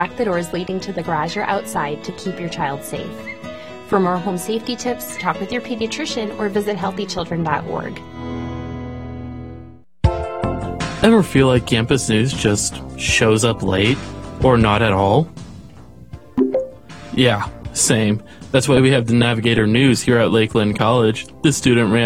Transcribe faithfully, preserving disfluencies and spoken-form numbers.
Lock the doors leading to the garage or outside to keep your child safe. For more home safety tips, talk with your pediatrician or visit healthy children dot org. Ever feel like campus news just shows up late or not at all? Yeah, same. That's why we have the Navigator News here at Lakeland College. The student ran